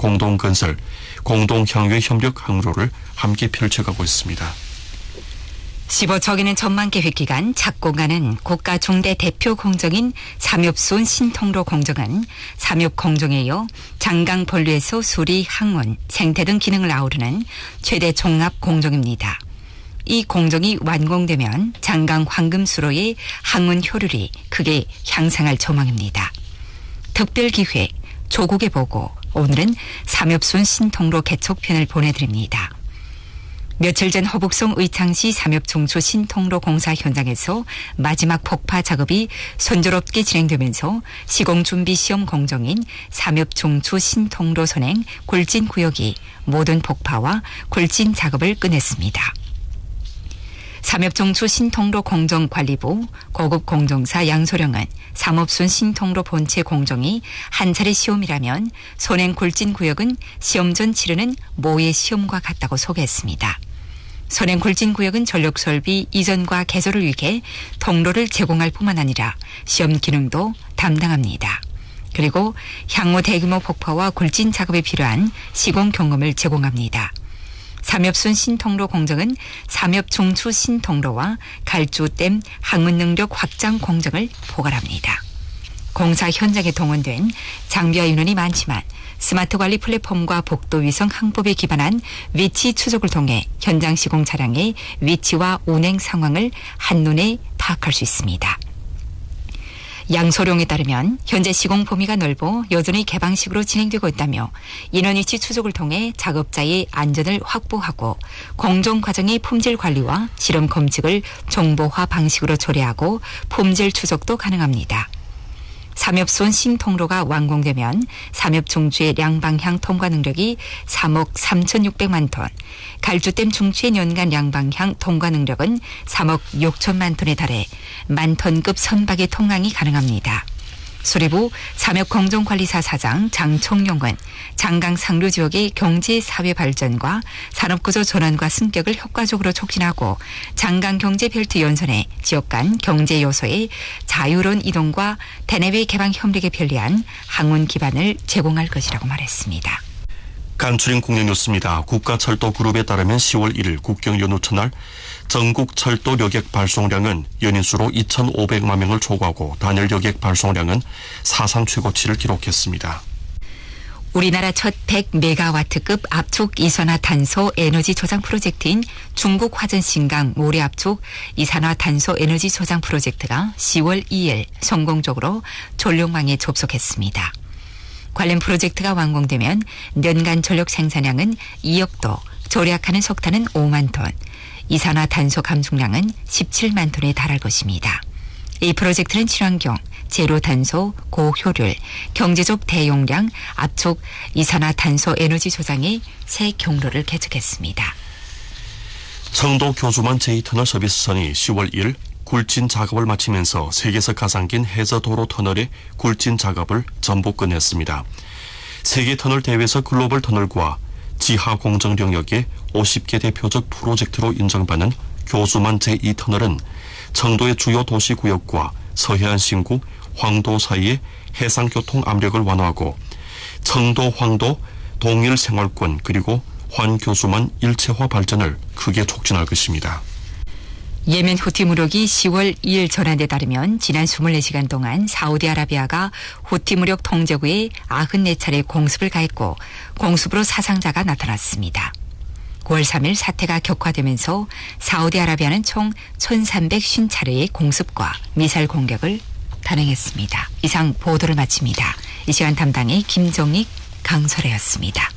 공동건설, 공동향유의 협력 항로를 함께 펼쳐가고 있습니다. 15척이는 전망계획 기간 착공하는 국가 중대 대표 공정인 삼엽수원 신통로 공정은 삼엽 공정에 이어 장강 본류에서 수리, 항원, 생태 등 기능을 아우르는 최대 종합 공정입니다. 이 공정이 완공되면 장강 황금수로의 항원 효율이 크게 향상할 전망입니다. 특별기획, 조국의 보고, 오늘은 삼엽수원 신통로 개촉편을 보내드립니다. 며칠 전 허북송 의창시 삼엽중추 신통로 공사 현장에서 마지막 폭파 작업이 순조롭게 진행되면서 시공준비 시험 공정인 삼엽중추 신통로 선행 굴진구역이 모든 폭파와 굴진 작업을 끝냈습니다. 삼엽중추 신통로 공정관리부 고급공정사 양소령은 삼엽순 신통로 본체 공정이 한 차례 시험이라면 선행 굴진 구역은 시험 전 치르는 모의 시험과 같다고 소개했습니다. 선행 굴진 구역은 전력 설비 이전과 개조를 위해 통로를 제공할 뿐만 아니라 시험 기능도 담당합니다. 그리고 향후 대규모 폭파와 굴진 작업에 필요한 시공 경험을 제공합니다. 삼엽순 신통로 공정은 삼엽중추 신통로와 갈주댐 항문 능력 확장 공정을 포괄합니다. 공사 현장에 동원된 장비와 인원이 많지만 스마트 관리 플랫폼과 복도 위성 항법에 기반한 위치 추적을 통해 현장 시공 차량의 위치와 운행 상황을 한눈에 파악할 수 있습니다. 양소룡에 따르면 현재 시공 범위가 넓어 여전히 개방식으로 진행되고 있다며 인원 위치 추적을 통해 작업자의 안전을 확보하고 공정 과정의 품질 관리와 실험 검증을 정보화 방식으로 처리하고 품질 추적도 가능합니다. 삼엽수원 신통로가 완공되면 삼엽중추의 양방향 통과 능력이 3억 3,600만 톤, 갈주댐 중추의 연간 양방향 통과 능력은 3억 6천만 톤에 달해 만톤급 선박의 통항이 가능합니다. 수리부 삼엽공정관리사 사장 장총용은 장강 상류 지역의 경제 사회 발전과 산업구조 전환과 승격을 효과적으로 촉진하고 장강 경제 벨트 연선에 지역 간 경제 요소의 자유로운 이동과 대내외 개방 협력에 편리한 항원 기반을 제공할 것이라고 말했습니다. 간추린 국내뉴스입니다. 국가철도그룹에 따르면 10월 1일 국경연휴 첫날 전국 철도 여객 발송량은 연인수로 2,500만 명을 초과하고 단일 여객 발송량은 사상 최고치를 기록했습니다. 우리나라 첫 100메가와트급 압축 이산화탄소 에너지 저장 프로젝트인 중국 화전신강 모래압축 이산화탄소 에너지 저장 프로젝트가 10월 2일 성공적으로 전력망에 접속했습니다. 관련 프로젝트가 완공되면 연간 전력 생산량은 2억 도, 절약하는 석탄은 5만 톤, 이산화탄소 감축량은 17만 톤에 달할 것입니다. 이 프로젝트는 친환경, 제로 탄소, 고효율, 경제적 대용량, 압축, 이산화탄소 에너지 저장의 새 경로를 개척했습니다. 청도 교수만 제2터널 서비스선이 10월 1일 굴진 작업을 마치면서 세계에서 가장 긴 해저도로 터널의 굴진 작업을 전부 끝냈습니다. 세계터널 대회에서 글로벌 터널과 지하 공정 영역의 50개 대표적 프로젝트로 인정받는 교수만 제2터널은 청도의 주요 도시구역과 서해안 신구, 황도 사이의 해상교통 압력을 완화하고 청도, 황도, 동일 생활권 그리고 환교수만 일체화 발전을 크게 촉진할 것입니다. 예멘 후티 무력이 10월 2일 전한 데 따르면 지난 24시간 동안 사우디아라비아가 후티 무력 통제구에 94차례 공습을 가했고 공습으로 사상자가 나타났습니다. 9월 3일 사태가 격화되면서 사우디아라비아는 총 1,350차례의 공습과 미사일 공격을 단행했습니다. 이상 보도를 마칩니다. 이 시간 담당의 김정익, 강설혜였습니다.